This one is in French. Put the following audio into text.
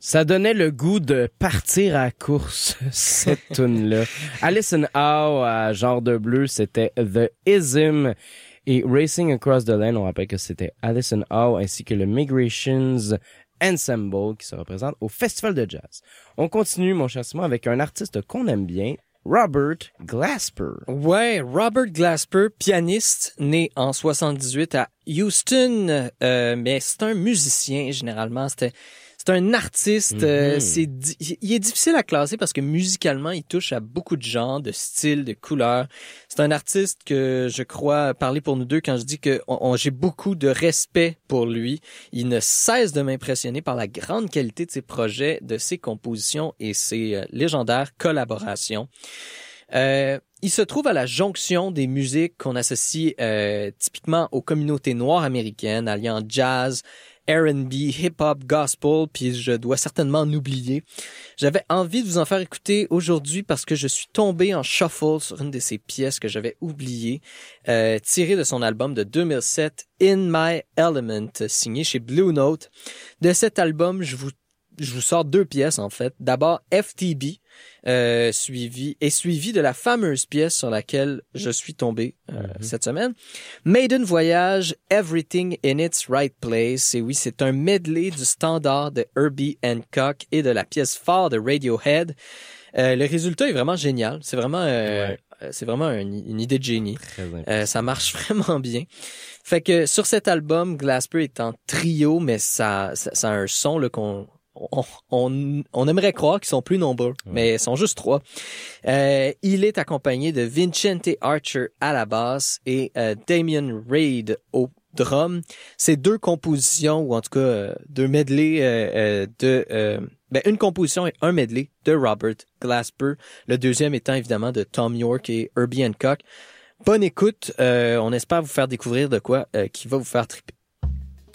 Ça donnait le goût de partir à la course, cette tune-là. Alison Howe, à Genre de Bleu, c'était The Ism. Et Racing Across the Land, on rappelle que c'était Alison Howe ainsi que le Migrations Ensemble qui se représente au Festival de Jazz. On continue, mon cher Simon, avec un artiste qu'on aime bien, Robert Glasper. Ouais, Robert Glasper, pianiste, né en 78 à Houston, mais c'est un musicien, généralement. C'est un artiste, il est difficile à classer parce que musicalement, il touche à beaucoup de genres, de styles, de couleurs. C'est un artiste que je crois parler pour nous deux quand je dis que j'ai beaucoup de respect pour lui. Il ne cesse de m'impressionner par la grande qualité de ses projets, de ses compositions et ses légendaires collaborations. Il se trouve à la jonction des musiques qu'on associe typiquement aux communautés noires américaines, alliant jazz, R&B, hip-hop, gospel, puis je dois certainement en oublier. J'avais envie de vous en faire écouter aujourd'hui parce que je suis tombé en shuffle sur une de ces pièces que j'avais oubliées, tirée de son album de 2007, In My Element, signé chez Blue Note. De cet album, je vous sors deux pièces, en fait. D'abord, FTB, suivi de la fameuse pièce sur laquelle je suis tombé cette semaine. Maiden Voyage, Everything in its Right Place. Et oui, c'est un medley du standard de Herbie Hancock et de la pièce phare de Radiohead. Le résultat est vraiment génial. C'est vraiment... C'est vraiment une idée de génie. Ça marche vraiment bien. Fait que sur cet album, Glasper est en trio, mais ça a un son là on aimerait croire qu'ils sont plus nombreux, mais ils sont juste 3. Il est accompagné de Vincente Archer à la basse et Damien Reid au drum. C'est deux compositions, ou en tout cas deux medley une composition et un medley de Robert Glasper. Le deuxième étant évidemment de Tom York et Herbie Hancock. Bonne écoute. On espère vous faire découvrir de quoi qui va vous faire triper.